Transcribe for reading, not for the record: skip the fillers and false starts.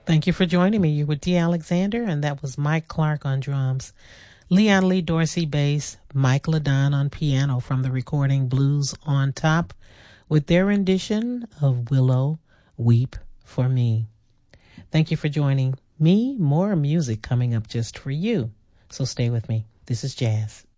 Thank you for joining me. You were Dee Alexander, and that was Mike Clark on drums, Leon Lee Dorsey bass, Mike LaDon on piano from the recording Blues on Top with their rendition of Willow, Weep for Me. Thank you for joining me. More music coming up just for you. So stay with me. This is Jazz.